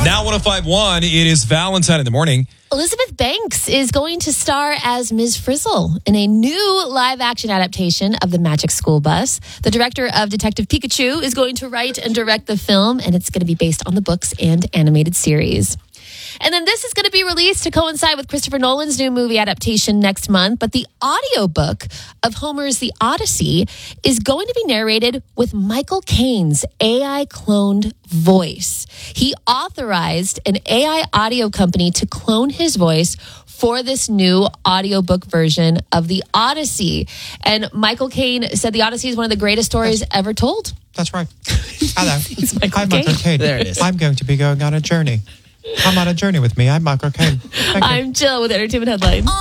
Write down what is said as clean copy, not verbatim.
Now 105.1, it is Valentine in the morning. Elizabeth Banks is going to star as Ms. Frizzle in a new live-action adaptation of The Magic School Bus. The director of Detective Pikachu is going to write and direct the film, and it's going to be based on the books and animated series. And then this is going to be released to coincide with Christopher Nolan's new movie adaptation next month. But the audiobook of Homer's The Odyssey is going to be narrated with Michael Caine's AI cloned voice. He authorized an AI audio company to clone his voice for this new audiobook version of The Odyssey. And Michael Caine said The Odyssey is one of the greatest stories ever told. That's right. Hello. I'm Caine. Michael Caine. There it is. I'm going to be going on a journey. Come on a journey with me. I'm Michael Caine. I'm Jill with Entertainment Headlines.